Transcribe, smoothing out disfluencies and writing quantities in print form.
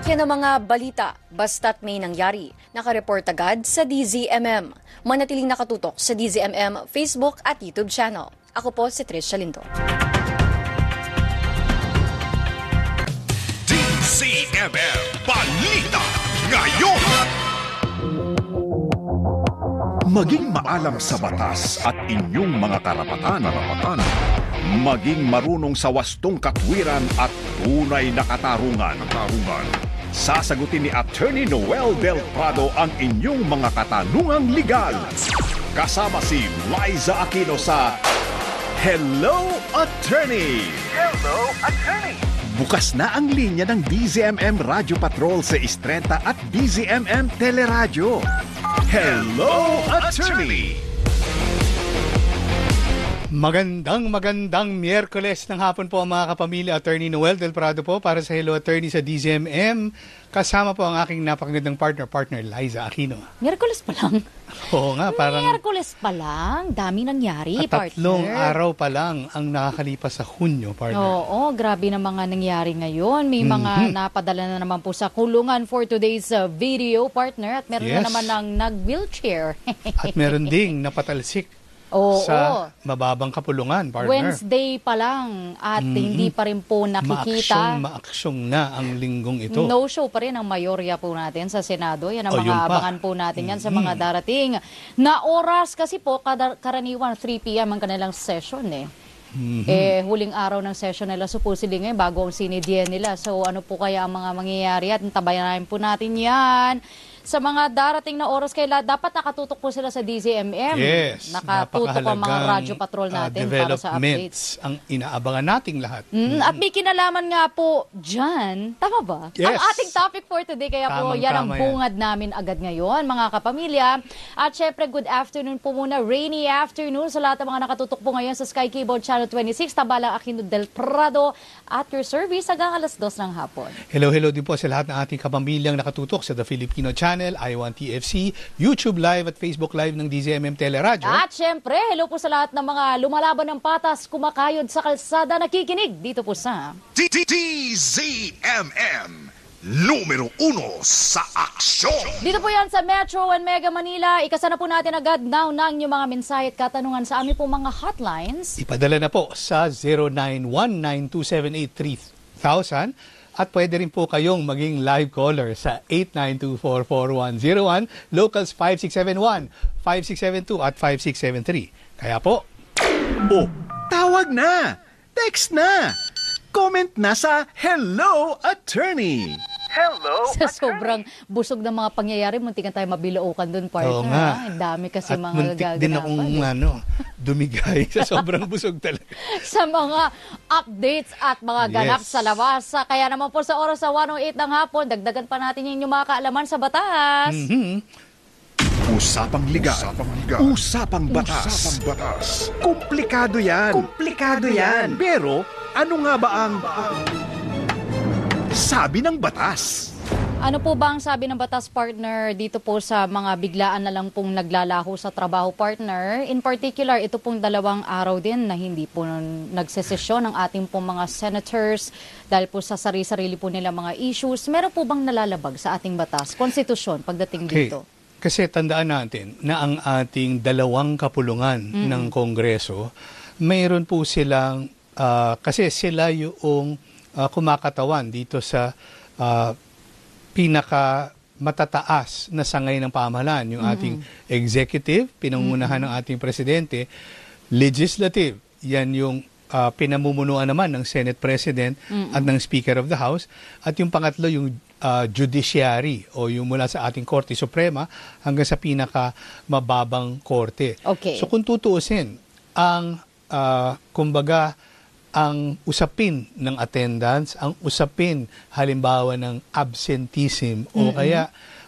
Yan ang mga balita, basta't may nangyari. Nakareport agad sa DZMM. Manatiling nakatutok sa DZMM Facebook at YouTube channel. Ako po si Trish Lindo. DZMM Balita ngayon. Maging maalam sa batas at inyong mga karapatan. Maging marunong sa wastong katwiran at tunay na katarungan. Sasagutin ni Attorney Noel Del Prado ang inyong mga katanungang legal. Kasama si Liza Aquino sa Hello, Attorney! Hello, Attorney! Bukas na ang linya ng DZMM Radio Patrol sa Istrenta at DZMM Teleradyo. Hello, Attorney! Magandang Miyerkules ng hapon po mga kapamilya. Attorney Noel Del Prado po para sa Hello Attorney sa DZMM. Kasama po ang aking napakagandang partner Liza Aquino. Miyerkules pa lang? Oo nga, parang Miyerkules pa lang. Dami nangyari, tatlong partner. araw pa lang ang nakakalipas sa Hunyo, partner. Oo, grabe na mga nangyari ngayon. May mga napadala na naman po sa kulungan for today's video, partner. At meron na naman ng nag-wheelchair. At meron ding napatalsik sa mababang kapulungan, partner. Wednesday pa lang at hindi pa rin po nakikita. Maaksyong na ang linggong ito. No show pa rin ang mayorya po natin sa Senado. Yan ang mga abangan po natin yan sa mga darating na oras. Kasi po, karaniwan 3 p.m. ang kanilang session huling araw ng session nila supposedly ngayon bago ang sinidyen nila. So ano po kaya ang mga mangyayari at tabayan po natin yan sa mga darating na oras. Kaya dapat nakatutok po sila sa DZMM. Yes, nakatutok ang mga radyo patrol natin para sa updates. Ang inaabangan nating lahat. At may kinalaman nga po dyan, tama ba? Yes. Ang ating topic for today, kaya po yan ang bungad namin agad ngayon, mga kapamilya. At syempre, good afternoon po muna, rainy afternoon sa lahat ng mga nakatutok po ngayon sa Sky Cable Channel 26, Tabalang Aquino Del Prado, at your service hanggang alas 2 ng hapon. Hello din po sa lahat ng ating kapamilyang nakatutok sa The Filipino Channel, I1 TFC, YouTube Live at Facebook Live ng DZMM Teleradyo. At syempre, hello po sa lahat ng mga lumalaban ng patas, kumakayod sa kalsada, nakikinig dito po sa DZMM numero 1 sa aksyon. Dito po yan sa Metro and Mega Manila. Ikasa na po natin agad now na ang inyong mga mensahe at katanungan sa aming po mga hotlines. Ipadala na po sa 0919-278-3000 at pwede rin po kayong maging live caller sa 89244101, locals 5671, 5672 at 5673. Kaya po, tawag na! Text na! Comment na sa Hello, Attorney! Hello, Sa sobrang busog ng mga pangyayari, muntikan tayo mabilaukan doon, partner. Oo nga. Ang dami kasi at mga muntik din akong dumigay sa sobrang busog talaga. Sa mga updates at mga ganap sa labas. Kaya naman po sa oras sa 1:08 ng hapon, dagdagan pa natin yung mga kaalaman sa batas. Usapang legal. Usapang batas. Komplikado yan. Pero ano nga ba ang sabi ng batas? Ano po ba ang sabi ng batas, partner, dito po sa mga biglaan na lang pong naglalaho sa trabaho, partner? In particular, ito pong 2 araw din na hindi po nagsesesyon ng ating pong mga senators dahil po sa sarili-sarili po nila mga issues. Meron po bang nalalabag sa ating batas, konstitusyon, pagdating dito? Kasi tandaan natin na ang ating 2 kapulungan ng Kongreso, mayroon po silang, kasi sila yung kumakatawan dito sa pinaka matataas na sangay ng pamahalaan, yung ating executive, pinangunahan ng ating presidente, legislative, yan yung pinamumunuan naman ng Senate President at ng Speaker of the House, at yung pangatlo yung judiciary o yung mula sa ating Korte Suprema hanggang sa pinaka mababang korte. Okay. So kung tutuusin, ang kumbaga ang usapin ng attendance, ang usapin halimbawa ng absenteeism o kaya